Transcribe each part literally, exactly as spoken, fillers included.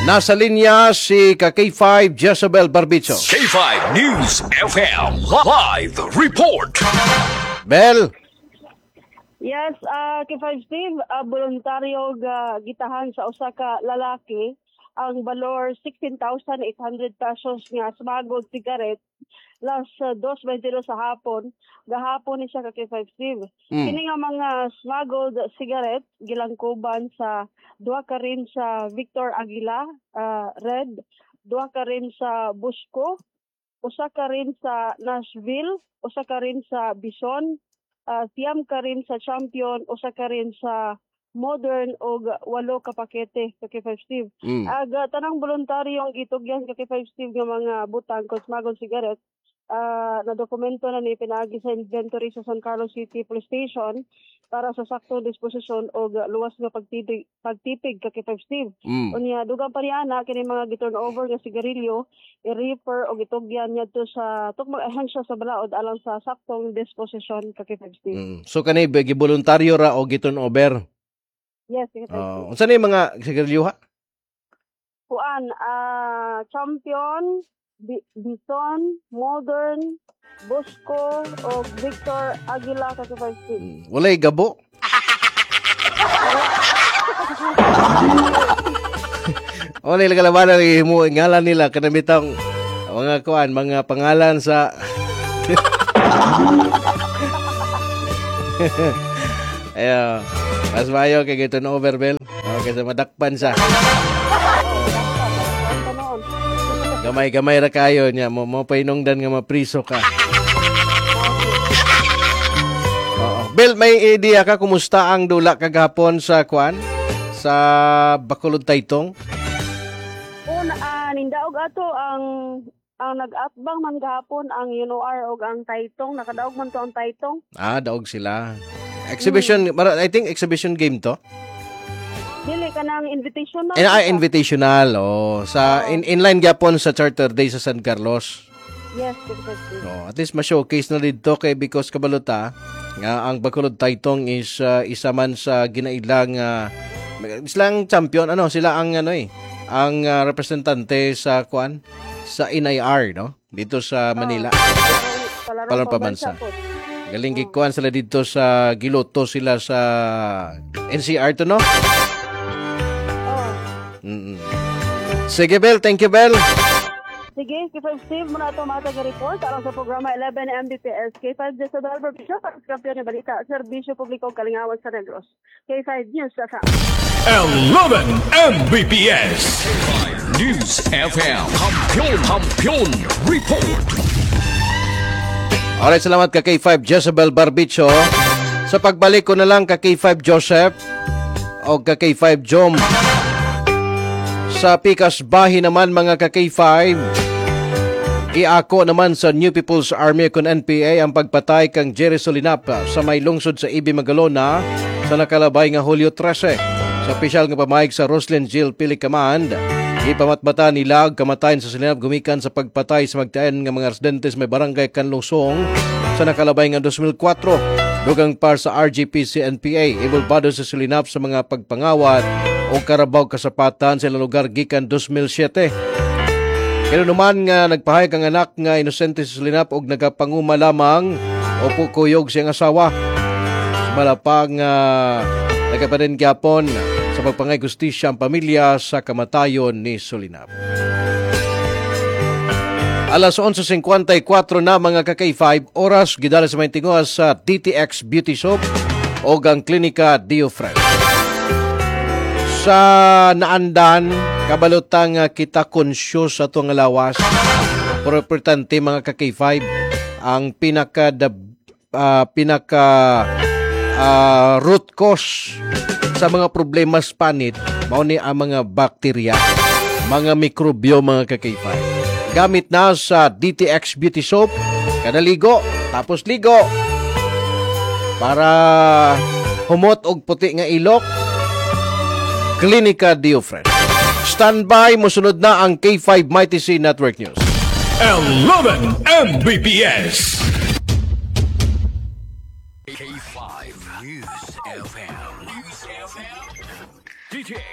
Nasa linya si ka K five Jezebel Barbicho. K five News F M Live Report. Bel. Yes, uh, K five Steve, uh, voluntaryo uh, gitahan sa usa ka lalaki ang balor sixteen thousand eight hundred pesos nga smuggled cigarette last uh, dos twenty-two sa hapon. Gahapon ni siya ka K five Steve. Mm. Kini nga mga smuggled cigarette gilangkuban sa duha ka rin sa Victor Aguila uh, Red, duha ka rin sa Busco, usa ka rin sa Nashville, usa ka rin sa Bison, uh, tiyam ka rin sa Champion, usa ka rin sa Modern o walo ka pakete ka K five Steve. Mm. Aga tanang voluntaryong gitugyan ka K five Steve nga mga butang kung smuggled cigarette. Uh, na dokumento na ni pinaagi sa inventory sa San Carlos City Police Station para sa saktong disposisyon o luwas nga pagtipig, pagtipig ka K five Steve. Mm. Unya dugang pa niya na kini mga giturn over nga sigarilyo i-refer o gitugyan niya to sa tukmang ahensya sa balaod alang sa saktong disposisyon ka K five Steve. Mm. So kanay giboluntaryo ra o giturn over? Yes, K five Steve. Uh, unsa ni mga sigarilyo ha? Kuan, uh, Champion, Bison, Modern, Busco, o Victor Aguila ka K five Steve. Hmm. Walay gabo? Walay lagalaban ang mo ngalan nila kanamitang mga kuan, mga pangalan sa ayo, mas mayo kay gito na overbell. Okay, sa madakpan sa. Gamay-gamay ra kayo niya, mo mo painungdan nga mapriso ka. Oo. Bel, may idea ka kumusta ang dula kagahapon sa kuan? Sa Bacolod Taytong? Oo, uh, nindaog ato ang ang nag-atbang man gahapon ang U N O R og ang Taytong, nakadaog man to ang Taytong. Ah, daog sila. Exhibition, hmm. I think exhibition game to. Dili ka ng invitational. And, ah, invitational, oh. Sa, oh. In, inline gyapon sa Charter Day sa San Carlos. Yes, exactly. Oh, at least ma-showcase na dito kay because kabalota, nga ang Bacolod Taytong is uh, isa man sa ginailang, uh, silang champion, ano, sila ang, ano eh, ang uh, representante sa, kuan, sa N I R, no? Dito sa Manila. Oh, Palarong Pambansa. Galing gikuan sila dito sa Giloto sila sa N C R to, no? Mm-mm. Sige, Bel. Thank you, Bel. Sige, K five Steve, muna ito mga taga-report alang sa programa eleven M B P S. K five Jezebel Barbicho, kampiyon ng balita, Serbisyo Publiko Kalingawan sa Negros. K five News F M. eleven M B P S. News F M. Kampiyon, kampiyon, report. Alright, salamat ka K five Jezebel Barbicho. Sa pagbalik ko na lang ka K five Joseph o ka K five Jom. Sa Pikas Bahi naman mga ka K five, iako naman sa New People's Army kon N P A ang pagpatay kang Jerry Solinap sa may lungsod sa Ibi Magalona sa nakalabay nga Hulyo trese. Sa opisyal nga pamahig sa Roslyn Jill Pili Command, ipamatmata nila kamatayan sa Solinap gumikan sa pagpatay sa magtaen nga mga residentes may barangay Kanlusong sa nakalabay nga two thousand four. Dugang par sa R G P C N P A, ibulbado sa Solinap sa mga pagpangawat o karabaw kasapatan sa lugar gikan two thousand seven. Kaya naman nga nagpahayag ang anak nga inosente sa Solinap og nagapanguma lamang o pukuyog siyang asawa. Sumala pa nga nagapaden gyapon sa pagpangay justisya ang pamilya sa kamatayon ni Solinap. Alas eleven fifty-four na mga ka K five, oras gidala sa may tinguha sa D T X Beauty Soap o ang Klinika Diofren. Sa naandan, kabalutang kita konsyos sa itong lawas. Pero importante mga ka K five, ang pinaka, uh, pinaka uh, root cause sa mga problema sa panit, mauni ang mga bakterya, mga mikrobyo mga ka K five. Gamit na sa D T X Beauty Soap, kada ligo, tapos ligo. Para humot og puti nga ilok, Klinika Diofren. Standby, musunod na ang K five Mighty C Network News. eleven M B P S. K five News F M. News F M. D T X five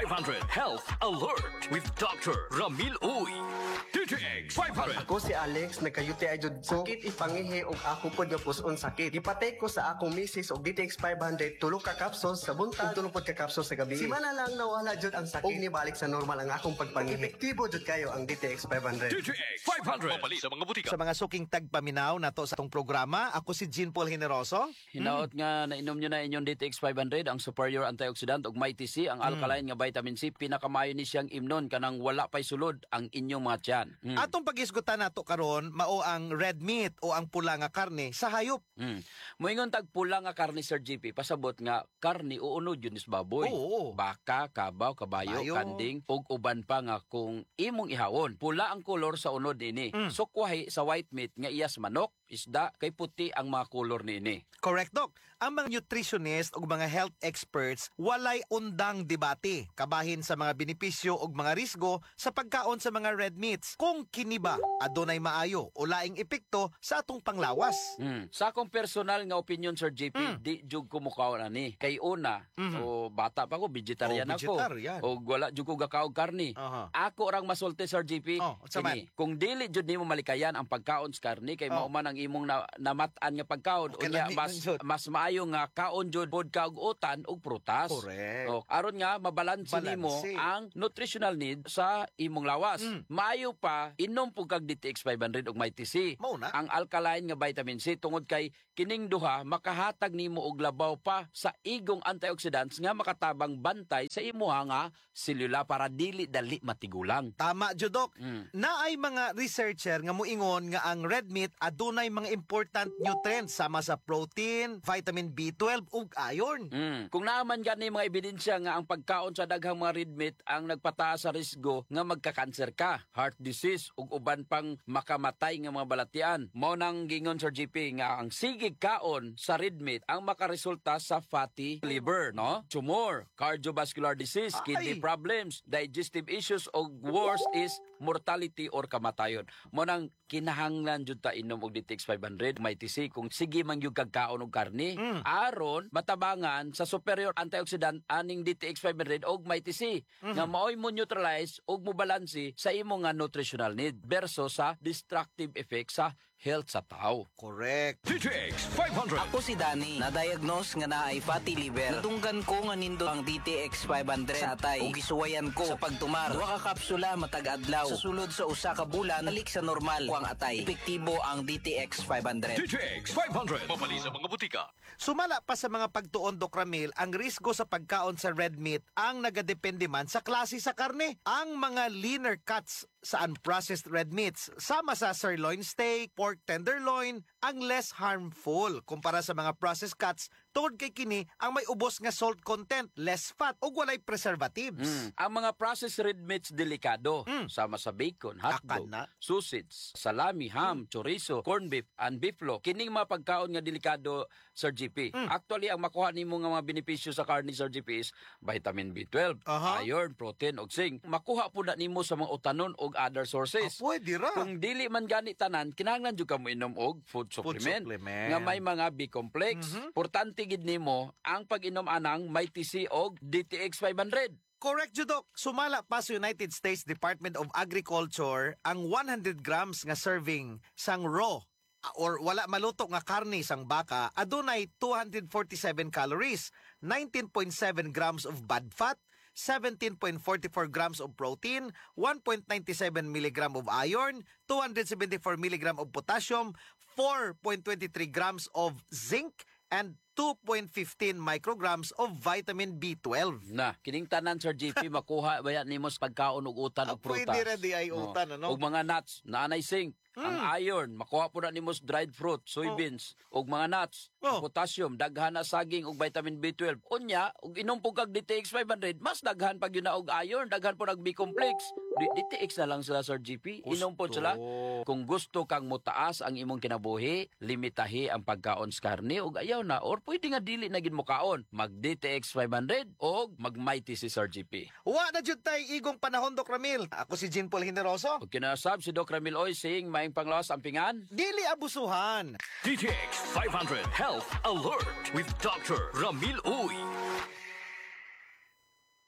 five hundred Health Alert with Doctor Ramil Uy. D T X five hundred. Ako si Alex, nagka-U T I jud ko. Sakit ipangihi og ako pod nga puson sakit. Gipatay ko sa akong misis og D T X five hundred, tulo ka capsules sa buntag, tulo pod ka capsules sa gabi. Simana lang nawala jud ang sakit. Og nibalik sa normal ang akong pagpangihi. Epektibo jud kayo ang D T X five hundred. D T X five hundred. Mapali sa mga butika. Sa mga suking tagpaminaw na to sa itong programa, ako si Jean Paul Generoso. Hinaot nga nainom nyo na inyong D T X five hundred, ang superior antioxidant ug Mighty C, ang alkaline nga vitamin C, pinakamayo ni siyang imnon kanang wala pa'y sulod ang inyong mga tiyan. Mm. Atong pag-isgutan nato karon mao ang red meat o ang pula nga karne sa hayop. Mm. Moingon tag pula nga karne, Sir G P, pasabot nga karne uunod yun is baboy. Oo. Baka, kabaw, kabayo, Kabayo. kanding, ug uban pa nga kung imong ihawon. Pula ang kolor sa unod ini. Mm. Sukwahi sa white meat nga iyas manok, isda, kay puti ang mga kolor nini. Correct, Doc. Ang mga nutritionist o mga health experts walay undang debate kabahin sa mga benepisyo o mga risgo sa pagkaon sa mga red meats. Kung kini ba adunay maayo o laing epekto sa atong panglawas. Mm. Sa akong personal nga opinion, Sir J P, Mm. di jug ko mukaon ani. Kay una, Mhm. o bata pa ko, vegetarian Oh, ako. vegetarian. O wala jud ko gakaog karni. Aha. Ako rang masulti, Sir J P. Oh, sa man? kini, kung dili jud nimo malikayan ang pagkaon sa karni, kay Oh. mauman ang imong na, namatan nga pagkaon. Okay, Unya, lami mas, nun, Jud. mas maayo nga kaon jud pod ka og utan ug prutas. Correct. O, aron nga mabalanse nimo Balanse. ang nutritional need sa imong lawas. Mm. Maayo pa inom pug kag D T X five hundred ug Mighty C. Mao na. Ang alkaline nga vitamin C tungod kay kining duha makahatag nimo og labaw pa sa igong antioxidants nga makatabang bantay sa imuha nga selula para dili dali matigulang. Tama, Judok. Mm. Naay mga researcher nga muingon nga ang red meat adunay mga important nutrients sama sa protein, vitamin B twelve ug iron. Mm. Kung naaman gani mga ebidensya nga ang pagkaon sa daghang mga red meat ang nagpataas sa risgo nga magka-cancer ka, heart disease ug uban pang makamatay nga mga balatian. Mao nang gingon, Sir G P, nga ang sigig kaon sa red meat ang makaresulta sa fatty liver, no? Tumor, cardiovascular disease, Ay. kidney problems, digestive issues ug worst is mortality or kamatayon. Mao nang kinahanglan jud ta inom og D T X five hundred Mighty C kung sige man gyud kag kaon og karne Mm. aron matabangan sa superior antioxidant aning D T X five hundred og Mighty C nga maoy mo neutralize og mo balanse sa imo nga nutritional need versus sa destructive effect sa health sa tao. Correct. D T X five hundred. Ako si Danny, na-diagnose nga naay fatty liver. Natunggan ko nga nindo ang D T X five hundred sa atay ug gisuwayan ko sa pagtumar. Duha ka kapsula matag adlaw. Sa sulod sa usa ka bulan, balik sa normal ko ang atay. Epektibo ang D T X five hundred. D T X five hundred. Mapali sa mga butika. Sumala pa sa mga pagtuon, Doc Ramil, ang risgo sa pagkaon sa red meat ang nagadepende man sa klase sa karne. Ang mga leaner cuts sa unprocessed red meats, sama sa sirloin steak, pork tenderloin, ang less harmful kumpara sa mga processed cuts tungod kay kini ang may ubos nga salt content, less fat ug walay preservatives. Mm. Ang mga processed red meats delikado, Mm. sama sa bacon, hotdog, Akan na. sausage, salami, ham, chorizo, corned beef, and beeflo. Kining mga pagkaon nga delikado, Sir G P. Mm. Actually, ang makuha nimo nga mga benepisyo sa karne, Sir G P, is vitamin B twelve, Aha. iron, protein, ug zinc. Makuha po na nimo sa mga utanon ug other sources. Ah, pwede ra. Kung dili man gani tanan, kinahanglan jud ka mo inom og food supplement, supplement. nga may mga B-complex. Mhm. Importante gid nimo ang pag-inom anang Mighty C og D T X five hundred. Correct, Judok. Sumala pa sa United States Department of Agriculture ang one hundred grams nga serving sang raw or wala maluto nga karne sang baka adunay two hundred forty-seven calories, nineteen point seven grams of bad fat, seventeen point four four grams of protein, one point nine seven milligram of iron, two hundred seventy-four milligram of potassium, four point two three grams of zinc, and two point one five micrograms of vitamin B twelve. Na, kining tanan, Sir G P, makuha ba yan nimo sa pagkaon og utan Ah, og prutas. pwede ra di ay utan, ano? Og mga nuts, naanay zinc, ang iron, makuha po na nimo sa dried fruit, soybeans, og mga nuts, Oh. potassium, daghan na saging og vitamin B twelve. Unya, og inom po kag D T X five hundred, mas daghan pag yun na og iron, daghan po nag B-complex. D- DTX na lang sila, Sir G P. Inom po Gusto. sila. Kung gusto kang mutaas ang imong kinabuhi, limitahi ang pagkaon sa karne og ayaw na or pwede nga dili na gid mo kaon. Mag D T X five hundred og mag Mighty si Sir G P. Wa na jud tay igong panahon, Doc Ramil. Ako si Jean Paul Generoso. Og kinasab si Doc Ramil Oy sing maing panglawas ampingan. Dili abusuhan. D T X five hundred Health Alert with Doctor Ramil Uy.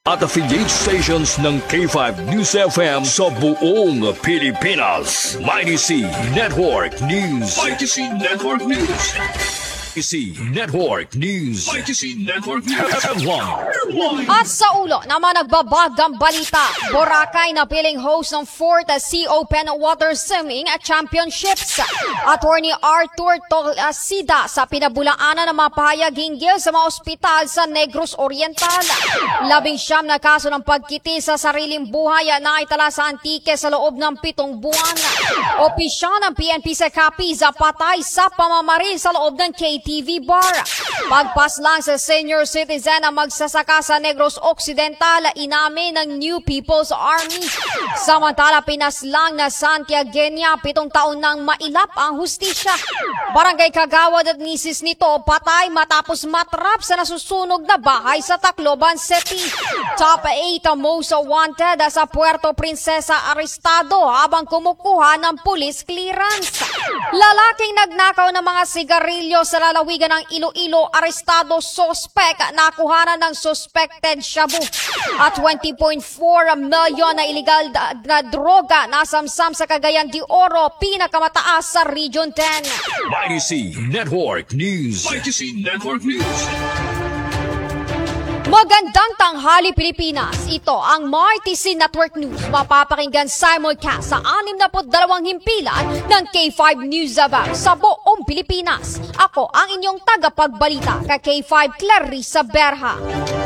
at affiliate stations ng K five News F M sa buong Pilipinas. Mighty C Network News. Mighty C Network News. Mighty C Network News. Mighty C Network News. Headline. At sa ulo naman nagbabagang balita, Boracay na piling host ng fourth Sea Open Water Swimming Championships. Attorney Arthur Tolsida sa pinabulaanan ng mga pahayag hinggil sa mga ospital sa Negros Oriental. Labing siyam na kaso ng pagkiti sa sariling buhay na itala sa Antique sa loob ng pitong buwan. Opisyal ng P N P sa Capiz patay sa pamamaril sa loob ng K T V bar. Pagpas lang sa senior citizen na magsasaka sa Negros Occidental, inamin ng New People's Army. Samantala, pinaslang na Santiagueña, pitong taon nang mailap ang hustisya. Barangay Kagawad at misis nito patay matapos matrap sa nasusunog na bahay sa Tacloban City. Top eight most wanted sa Puerto Princesa arestado habang kumukuha ng police clearance. Lalaking nagnakaw ng mga sigarilyo sa lalawigan ng Iloilo, arestado suspect, nakuhanan ng suspected shabu. At twenty point four million na illegal na droga nasamsam sa Cagayan de Oro, pinakamataas sa Region ten. Mighty C Network News. Mighty C Network News. Magandang tanghali Pilipinas. Ito ang Mighty C Network News. Mapapakinggan simulcast sa anim na dalawang himpilan ng K five News Abang sa buong Pilipinas. Ako ang inyong tagapagbalita ka K five Clarissa Berha.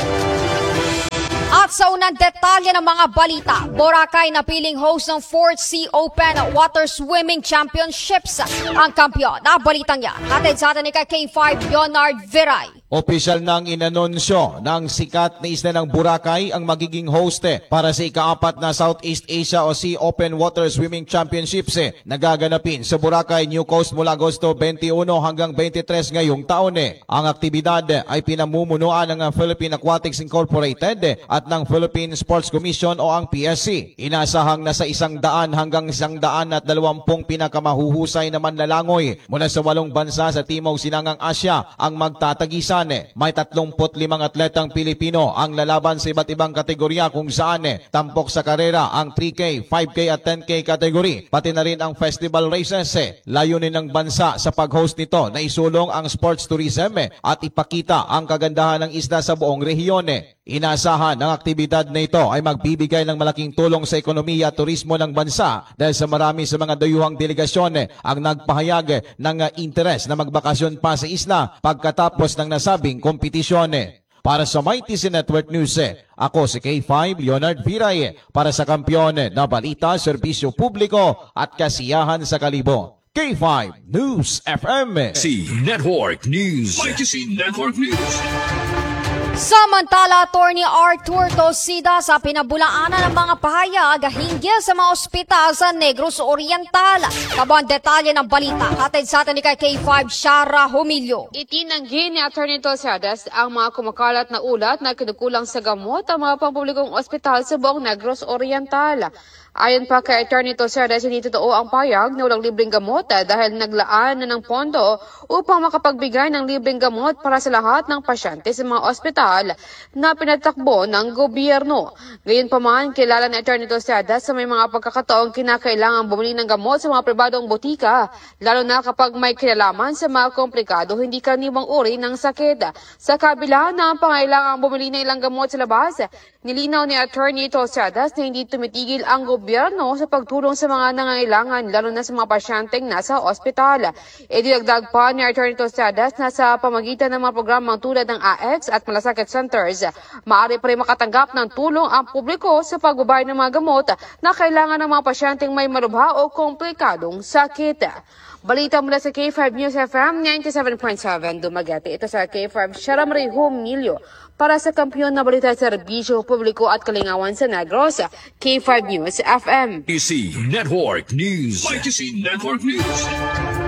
At sa unang detalye ng mga balita, Boracay na piling host ng fourth Sea Open Water Swimming Championships. Ang kampyon na balitang yan, hatid sa atin ni K five Leonard Viray. Opisyal nang inanunsyo ng sikat na isla ng Boracay ang magiging host para sa ikaapat na Southeast Asia o Sea Open Water Swimming Championships na gaganapin sa Boracay, New Coast mula Agosto twenty-one hanggang twenty-three ngayong taon. Ang aktibidad ay pinamumunuan ng Philippine Aquatics Incorporated at ng Philippine Sports Commission o ang P S C. Inasahang nasa isang daan hanggang isang daan at dalawampung pinakamahuhusay na manlalangoy mula sa walong bansa sa Timog Silangang Asya ang magtatagisan. May tatlongput limang atletang Pilipino ang lalaban sa iba't ibang kategorya kung saan tampok sa karera ang three K, five K at ten K kategory, pati na rin ang festival races. Layunin ng bansa sa pag-host nito na isulong ang sports tourism at ipakita ang kagandahan ng isla sa buong rehiyon. Inasahan ng aktibidad na ito ay magbibigay ng malaking tulong sa ekonomiya at turismo ng bansa dahil sa marami sa mga dayuhang delegasyon ang nagpahayag ng interes na magbakasyon pa sa isla pagkatapos ng nasabing kompetisyon. Para sa Mighty C Network News, ako si K five Leonard Viray para sa kampyon na balita, serbisyo publiko at kasiyahan sa kalibo. K five News F M. C Network News. Mighty C Network News. Samantala, Attorney Arthur Tolsida sa pinabulaanan ng mga pahayag hinggil sa mga ospital sa Negros Oriental. Kabang detalye ng balita, hatid sa atin ni K five Shara Humilio. Itinanggi ni Attorney Tolsida ang mga kumakalat na ulat na kinukulang sa gamot ang mga pampublikong ospital sa buong Negros Oriental. Ayon pa kay Attorney Tolsida, hindi totoo ang payag na walang libreng gamot dahil naglaan na ng pondo upang makapagbigay ng libreng gamot para sa lahat ng pasyente sa mga ospital na pinatakbo ng gobyerno. Gayunpaman, kilala ni Attorney Tolsida sa may mga pagkakataong kinakailangang bumili ng gamot sa mga pribadong butika, lalo na kapag may kinalaman sa mga komplikado hindi karaniwang uri ng sakit. Sa kabila na ang pangailangang bumili ng ilang gamot sa labas, nilinaw ni Attorney Tolsida na hindi tumitigil ang gobyerno sa pagtulong sa mga nangangailangan, lalo na sa mga pasyenteng nasa ospital. Idinagdag pa ni Attorney Tolsida na sa pamagitan ng mga programang tulad ng A X at malasakit centers, maaari pa rin makatanggap ng tulong ang publiko sa pagbabayad ng mga gamot na kailangan ng mga pasyenteng may malubha o komplikadong sakit. Balita mula sa K five News F M ninety-seven point seven Dumaguete. Ito sa K five Sharamari Humilio para sa kampyon na balita sa serbisyo publiko at kalingawan sa Negros, K five News F M. Mighty C Network News. Mighty C Network News.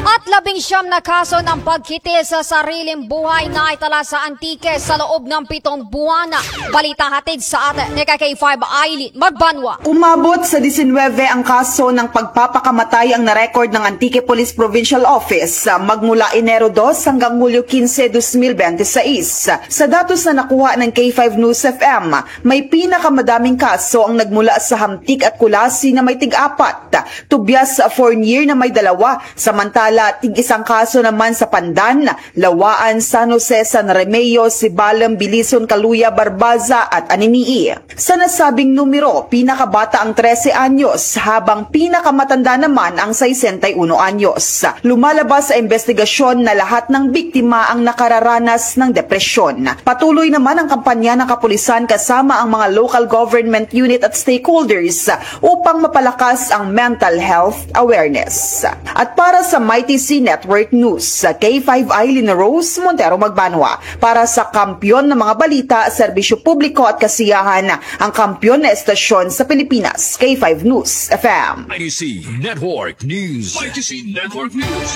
At labing siyam na kaso ng pagkitil sa sariling buhay na itala sa Antique sa loob ng pitong buwan. Balita hatid sa atin ni K five Aileen Magbanwa. Umabot sa disinwebe ang kaso ng pagpapakamatay ang narecord ng Antique Police Provincial Office magmula Enero two hanggang Hulyo fifteen, twenty twenty-six. Sa datos na nakuha ng K five News F M, may pinakamadaming kaso ang nagmula sa Hamtik at Kulasi na may tig-apat, Tubyas Fournier na may dalawa, samantala tig-isang kaso naman sa Pandan, Lawaan, San Jose, San Remeo, Sibalem, Bilison, Kaluya, Barbaza at Aninii. Sa nasabing numero, pinakabata ang thirteen anyos habang pinakamatanda naman ang sixty-one anyos. Lumalabas sa investigasyon na lahat ng biktima ang nakararanas ng depresyon. Patuloy naman ang kampanya ng kapulisan kasama ang mga local government unit at stakeholders upang mapalakas ang mental health awareness. At para sa Mighty C Network News, K five Aileen Rose Montero Magbanwa. Para sa kampyon ng mga balita, serbisyo publiko at kasiyahan, ang kampyon na estasyon sa Pilipinas, K five News F M. Mighty C Network News. Mighty C Network News.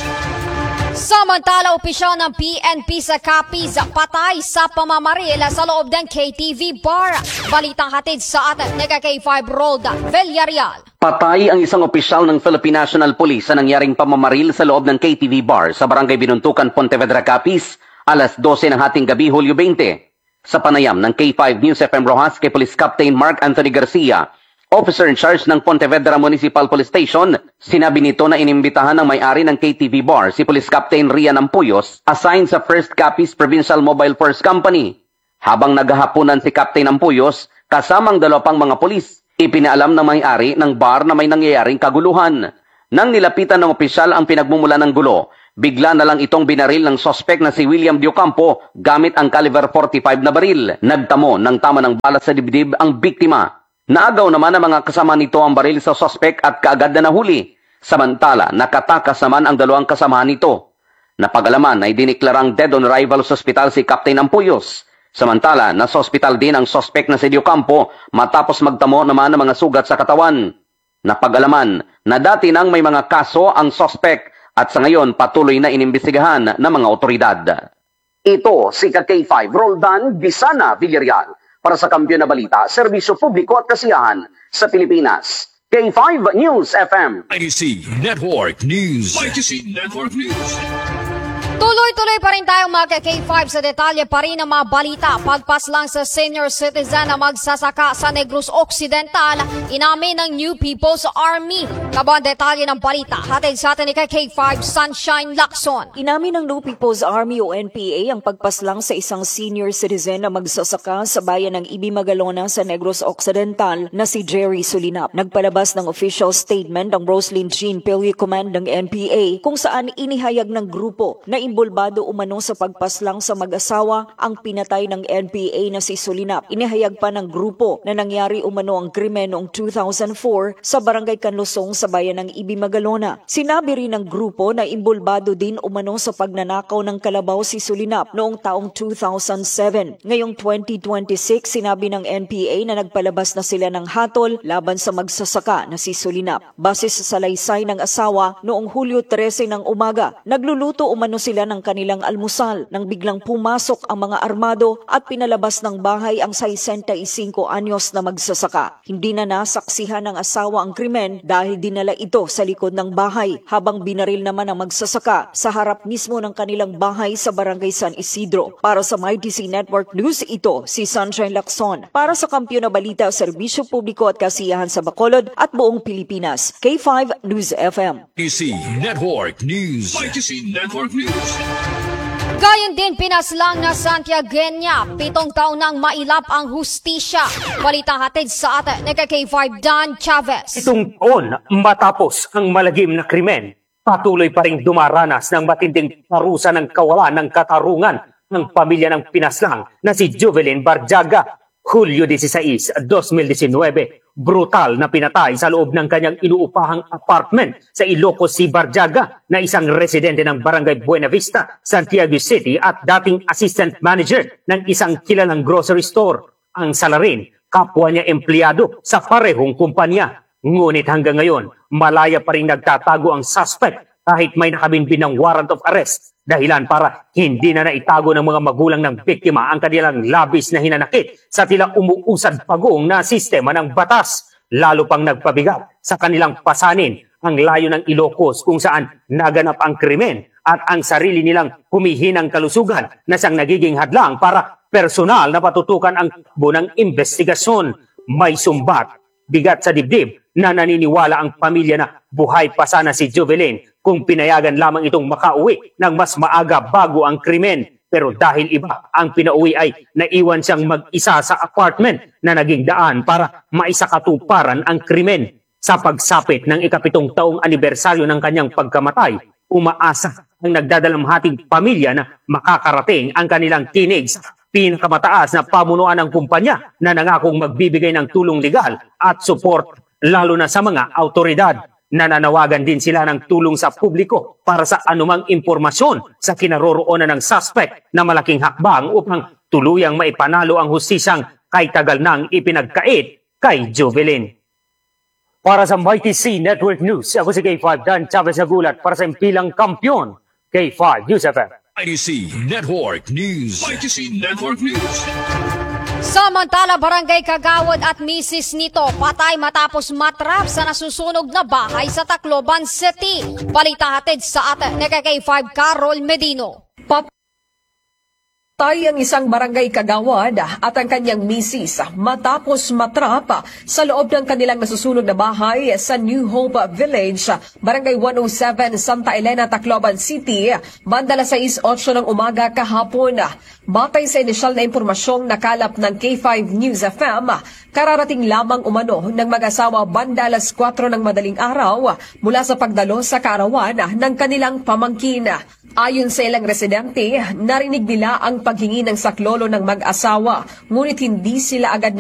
Samantala, opisyal ng P N P sa Capiz, patay sa pamamaril sa loob ng K T V bar. Balitang hatid sa atin ni K five Rolda Villarreal. Patay ang isang opisyal ng Philippine National Police sa nangyaring pamamaril sa loob ng K T V bar sa Barangay Binuntukan, Pontevedra, Capiz, alas twelve ng hating gabi, Hulyo twenty. Sa panayam ng K five News F M Rojas kay Police Captain Mark Anthony Garcia, officer in charge ng Pontevedra Municipal Police Station, sinabi nito na inimbitahan ng may-ari ng K T V bar si Police Captain Rian Ampuyos, assigned sa first Capiz Provincial Mobile Force Company. Habang naghahaponan si Captain Ampuyos, kasamang dalawa pang mga pulis, ipinaalam ng may-ari ng bar na may nangyayaring kaguluhan. Nang nilapitan ng opisyal ang pinagmumula ng gulo, bigla na lang itong binaril ng sospek na si William Diocampo gamit ang caliber forty-five na baril. Nagtamo ng tama ng balat sa dibdib ang biktima. Naagaw naman ang mga kasama nito ang baril sa sospek at kaagad na nahuli. Samantala, nakatakas naman ang dalawang kasamahan nito. Napagalaman ay diniklarang dead on arrival sa ospital si Captain Ampuyos. Samantala, nasa ospital din ang sospek na si Diocampo matapos magtamo naman ng mga sugat sa katawan. Napagalaman na dati nang may mga kaso ang sospek at sa ngayon patuloy na inimbestigahan ng mga otoridad. Ito si K five Roldan Bisana Villarreal para sa Kampyon na Balita, Serbisyo Publiko at Kasiyahan sa Pilipinas. K five News F M. Mighty C Network News. Mighty C Network News. Tuloy-tuloy pa rin tayong mga K five sa detalye pa rin ng mga balita. Pagpas lang sa senior citizen na magsasaka sa Negros Occidental, inamin ng New People's Army. Kabang detalye ng balita, hatid sa atin ni K five Sunshine Lacson. Inamin ng New People's Army o N P A ang pagpaslang sa isang senior citizen na magsasaka sa bayan ng Ibimagalona sa Negros Occidental na si Jerry Sulinap. Nagpalabas ng official statement ang Roslyn Jean Pelly Command ng N P A kung saan inihayag ng grupo na imbulbado umano sa pagpaslang sa mag-asawa ang pinatay ng N P A na si Sulinap. Inihayag pa ng grupo na nangyari umano ang krimen noong two thousand four sa Barangay Canlosong sa bayan ng Ibimagalona. Sinabi rin ng grupo na imbulbado din umano sa pagnanakaw ng kalabaw si Sulinap noong taong two thousand seven. Ngayong twenty twenty-six, sinabi ng N P A na nagpalabas na sila ng hatol laban sa magsasaka na si Sulinap. Base sa salaysay ng asawa, noong Hulyo thirteen ng umaga, nagluluto umano sila ng kanilang almusal nang biglang pumasok ang mga armado at pinalabas ng bahay ang sesenta-y-cinco anyos na magsasaka. Hindi na nasaksihan ng asawa ang krimen dahil dinala ito sa likod ng bahay habang binaril naman ang magsasaka sa harap mismo ng kanilang bahay sa Barangay San Isidro. Para sa Mighty C Network News, ito si Sunshine Lacson. Para sa Kampyon na Balita, Serbisyo Publiko at Kasiyahan sa Bacolod at buong Pilipinas, K five News F M. Mighty C Network News. Mighty C Network News. Gayon din pinaslang na Santiagueña, pitong taon nang mailap ang hustisya. Balitang hatid sa atin ni K five Dan Chavez. Itong taon matapos ang malagim na krimen, patuloy pa rin dumaranas ng matinding parusa ng kawalan ng katarungan ng pamilya ng pinaslang na si Jovelyn Barjaga. Hulyo sixteen, twenty nineteen, brutal na pinatay sa loob ng kanyang inuupahang apartment sa Ilocos si Barjaga na isang residente ng Barangay Buena Vista, Santiago City at dating assistant manager ng isang kilalang grocery store. Ang salarin, kapwa niya empleyado sa parehong kumpanya. Ngunit hanggang ngayon, malaya pa rin nagtatago ang suspect kahit may nakabinbin ng warrant of arrest. Dahilan para hindi na naitago ng mga magulang ng biktima ang kanilang labis na hinanakit sa tila umuusad pagong na sistema ng batas. Lalo pang nagpabigat sa kanilang pasanin ang layo ng Ilocos kung saan naganap ang krimen at ang sarili nilang humihinang kalusugan na siyang nagiging hadlang para personal na patutukan ang takbo ng investigasyon. May sumbat, bigat sa dibdib na naniniwala ang pamilya na buhay pa sana si Jovelyn kung pinayagan lamang itong makauwi ng mas maaga bago ang krimen. Pero dahil iba ang pinauwi ay naiwan siyang mag-isa sa apartment na naging daan para maisakatuparan ang krimen. Sa pagsapit ng ikapitong taong anibersaryo ng kanyang pagkamatay, umaasa ang nagdadalamhating pamilya na makakarating ang kanilang tinig sa pinakamataas na pamunuan ng kumpanya na nangakong magbibigay ng tulong legal at support lalo na sa mga autoridad. Nananawagan din sila ng tulong sa publiko para sa anumang impormasyon sa kinaroroonan ng suspect na malaking hakbang upang tuluyang maipanalo ang hustisyang kay tagal nang ipinagkait kay Jovelyn. Para sa M Y T C Network News, ako si K five Dan Chavez Agulat para sa impilang kampiyon, K five News F M. M Y T C Network News. M Y T C Network News. Samantala, Barangay Kagawad at misis nito patay matapos matrap sa nasusunog na bahay sa Tacloban City. Balita hatid sa atin ni K five Carol Medino. Patay ang isang barangay Kagawad at ang kanyang misis matapos matrap sa loob ng kanilang nasusunog na bahay sa New Hope Village, Barangay one oh seven, Santa Elena, Tacloban City, banda alas sais otso ng umaga kahapon. Batay sa inisyal na impormasyong nakalap ng K five News F M, kararating lamang umano ng mag-asawa banda alas kwatro ng madaling araw mula sa pagdalo sa kaarawan ng kanilang pamangkin. Ayon sa ilang residente, narinig nila ang paghingi ng saklolo ng mag-asawa, ngunit hindi sila agad